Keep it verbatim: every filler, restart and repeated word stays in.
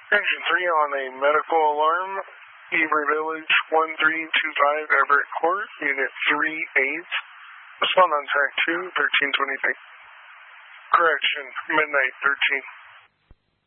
Engine three on a medical alarm. Beaver Village one three two five Everett Court, Unit three eight. Respond on track two, thirteen twenty-three. Correction, midnight thirteen.